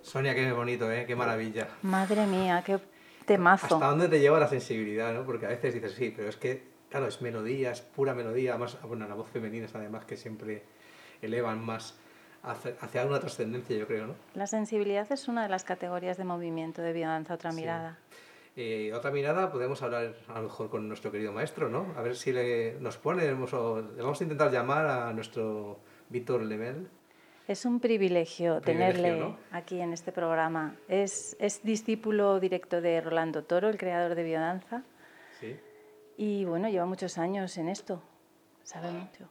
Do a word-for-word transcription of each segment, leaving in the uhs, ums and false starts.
Sonia, qué bonito, ¿eh? Qué maravilla. Madre mía, qué temazo. ¿Hasta dónde te lleva la sensibilidad, no? Porque a veces dices, sí, pero es que, claro, es melodía, es pura melodía. Además, bueno, la voz femenina es además que siempre elevan más hacia, hacia una trascendencia, yo creo, ¿no? La sensibilidad es una de las categorías de movimiento de biodanza, otra Sí. mirada. Eh, otra mirada, podemos hablar a lo mejor con nuestro querido maestro, ¿no? A ver si le, nos ponemos o le vamos a intentar llamar a nuestro Víctor Lemel. Es un privilegio, Privilegio, tenerle ¿no? aquí en este programa. Es, es discípulo directo de Rolando Toro, el creador de biodanza. Sí. Y bueno, lleva muchos años en esto. Sabe mucho.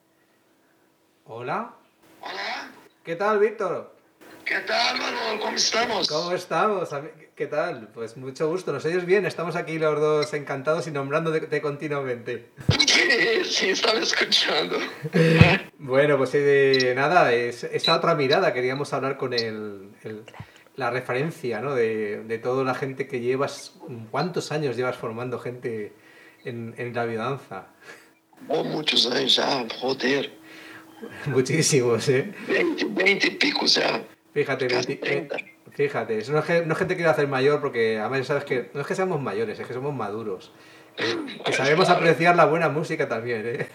Hola. Hola, ¿Qué tal, Víctor? ¿qué tal, Manuel? ¿Cómo estamos? ¿Cómo estamos? Ami- ¿Qué tal? Pues mucho gusto. ¿Nos oyes bien? Estamos aquí los dos encantados y nombrándote continuamente. Sí, sí, estaba escuchando. Bueno, pues eh, nada, es, esa otra mirada, queríamos hablar con el, el- la referencia, ¿no? De, de toda la gente que llevas, ¿cuántos años llevas formando gente en, en la biodanza? Oh, muchos años ya, joder. Muchísimos, ¿eh? veinte, veinte y pico ya. Fíjate, Casi veinti- eh, treinta. fíjate, no es, que, no es gente que quiera hacer mayor, porque además sabes que no es que seamos mayores, es que somos maduros. Eh, que sabemos Claro, apreciar la buena música también, ¿eh?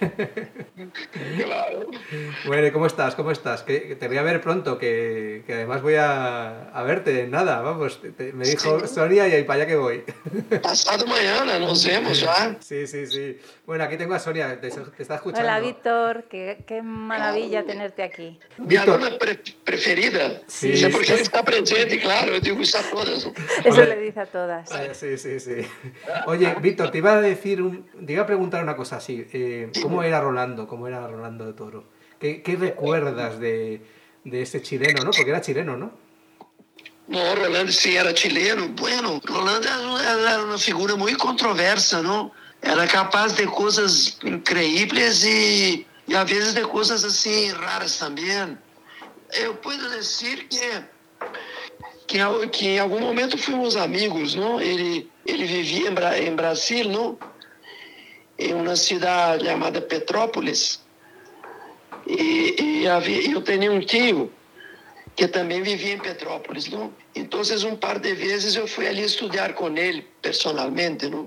claro. Bueno, ¿y cómo estás? ¿Cómo estás? Que, que te voy a ver pronto, que, que además voy a, a verte en nada, vamos. te- te- me dijo Sí, Sonia y ahí para allá que voy. pasado mañana nos vemos ya. Sí, sí, sí. Bueno, aquí tengo a Sonia, te, te está escuchando. Hola, Víctor. Qué, qué maravilla tenerte aquí. Mi Víctor. alumna pre- preferida. Sí, Sí, porque sí. él está presente, claro, yo digo, está todas. Eso Hombre. le dice a todas. Ah, sí, sí, sí. Oye, Víctor, te iba a decir, un- te iba a preguntar una cosa así. eh, ¿Cómo era Rolando? ¿Cómo era Rolando de Toro? ¿Qué, qué recuerdas de, de ese chileno, no? Porque era chileno, ¿no? No, Rolando sí era chileno. Bueno, Rolando era era una figura muy controversa, ¿no? Era capaz de cosas increíbles y, y a veces de cosas así raras también. Eu puedo decir que, que, a- que em algum momento fomos amigos, não? Ele, ele vivia em, Bra- em Brasil, não? Em uma cidade chamada Petrópolis. E, e havia, eu tinha um tio que também vivia em Petrópolis, não? Então, um par de vezes eu fui ali estudar com ele, personalmente, não?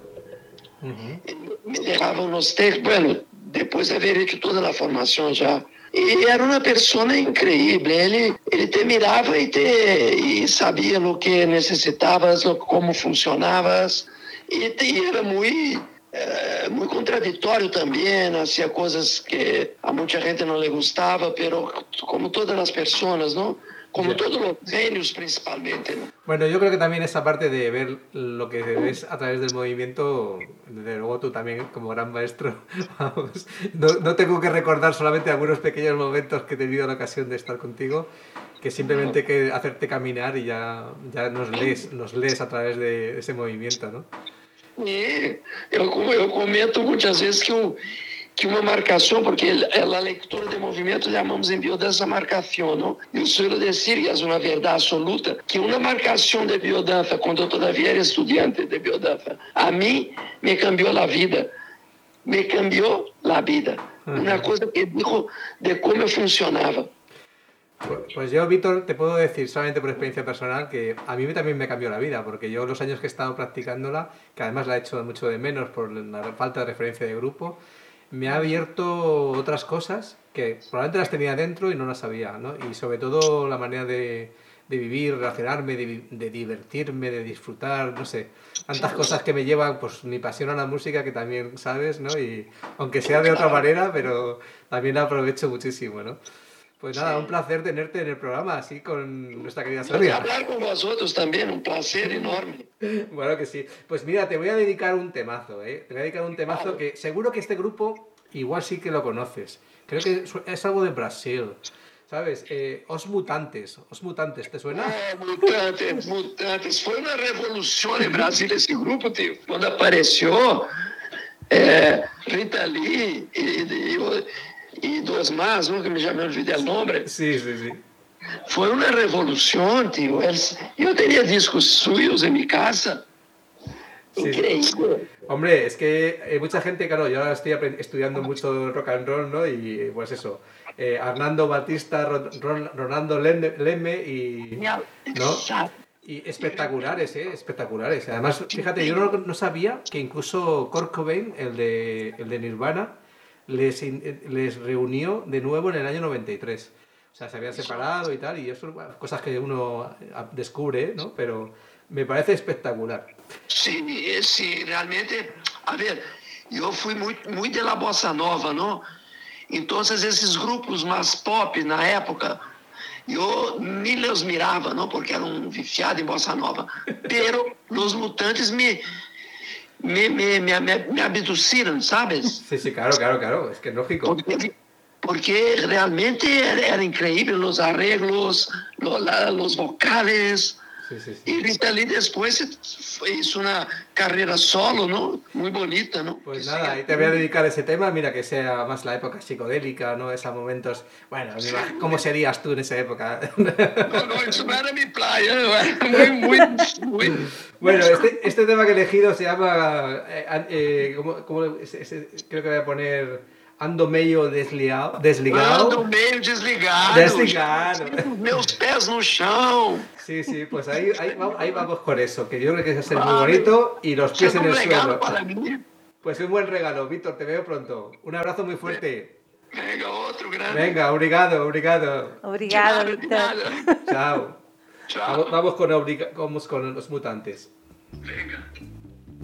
Ujú. Ele me levava nos textos, bueno, depois de haver hecho toda a formação já. E era uma pessoa incrível. Ele, ele te mirava e, te, e sabia o que necessitavas, lo- como funcionavas. E, te, e era muito, eh, muito contraditório também. Hacía coisas que a muita gente não lhe gostava, pero como todas as pessoas, não? Como Ya. todos os genios, principalmente, não? Bueno, yo creo que también esa parte de ver lo que ves a través del movimiento, desde luego tú también como gran maestro, vamos, no, no tengo que recordar solamente algunos pequeños momentos que he tenido la ocasión de estar contigo, que simplemente hay que hacerte caminar y ya, ya nos lees, nos lees a través de ese movimiento, ¿no? E eu, eu comento muitas vezes que, um, que uma marcação, porque a leitura de movimento chamamos em biodança marcação, não? Eu suelo dizer, e é uma verdade absoluta, que uma marcação de biodança, quando eu todavia era estudante de biodança, a mim me cambiou a vida. Me cambiou a vida. Uma coisa que dijo de como eu funcionava. Pues, pues yo, Víctor, te puedo decir solamente por experiencia personal que a mí también me cambió la vida, porque yo los años que he estado practicándola, que además la he hecho mucho de menos por la falta de referencia de grupo, me ha abierto otras cosas que probablemente las tenía dentro y no las sabía, ¿no? Y sobre todo la manera de, de vivir, relacionarme, de, vi- de divertirme, de disfrutar, no sé, tantas cosas que me llevan, pues mi pasión a la música que también sabes, ¿no? Y aunque sea de otra manera, pero también la aprovecho muchísimo, ¿no? Pues nada, un placer tenerte en el programa, así con nuestra querida E Sonia. falar com vosotros também, um prazer enorme. Bueno, que sí. Pues mira, te voy a dedicar un temazo, ¿eh? Te voy a dedicar un temazo que seguro que este grupo igual sí que lo conoces. Creo que su- es algo de Brasil, ¿sabes? Eh, Os Mutantes. Os Mutantes, ¿te suena? Ah, Mutantes, Mutantes. Foi uma revolução em Brasília esse grupo, tio. Quando apareceu é, Rita Lee e, e, e duas más, não, que me já me olvidei o nome. Sí, sí, sí. Foi uma revolução, tio. Eles, eu teria discos suyos em minha casa. Sí. Increíble. Hombre, es que hay mucha gente, claro, yo ahora estoy apre- estudiando mucho rock and roll, ¿no? Y pues eso, eh, Arnaldo Batista, Ro- Ron- Ronaldo Lemme, Lemme y... ¿no? Y espectaculares, ¿eh? Espectaculares. Además, fíjate, yo no, no sabía que incluso Kurt Cobain, el de, el de Nirvana, les, in- les reunió de nuevo en el año noventa y tres. O sea, se habían separado y tal, y eso, bueno, cosas que uno ah, descubre, ¿no? Pero me parece espectacular. Sim, sim, realmente, a ver, eu fui muito, muito da bossa nova, não? Então, esses grupos mais pop na época, eu nem os mirava, não? Porque eram viciados em bossa nova. Pero os Mutantes me, me, me, me, me, me abduciram, sabes? Sí, sí, claro, claro, claro, es que es lógico. Porque, porque realmente era, era increíble los arreglos, lo- la- los vocales. Sí, sí, sí. Y Rita Lee después hizo una carrera solo, ¿no? Muy bonita, ¿no? Pues nada, ahí te voy a dedicar ese tema, mira que sea más la época psicodélica, ¿no? Esos momentos... Bueno, me imag- ¿cómo serías tú en esa época? No, no, eso no era mi playa, era muy, muy, muy... Bueno, este, este tema que he elegido se llama... eh, an- eh, ¿cómo- cómo es- es- creo que voy a poner... Ando meio desligado. desligado. Ando meio desligado. Desligado. Meus pés no chão. Sí, sí, pues ahí, ahí, vamos, ahí vamos con eso, que yo creo que va a ser muy bonito y los pies Isso é en um el regalo suelo. para mí. Pues un buen regalo, Víctor, te veo pronto. Un abrazo muy fuerte. Venga, outro grande. Venga, obrigado, obrigado. Obrigado, De Víctor. nada. Chao. Chao. Vamos, vamos con, obliga- vamos con los mutantes. Venga.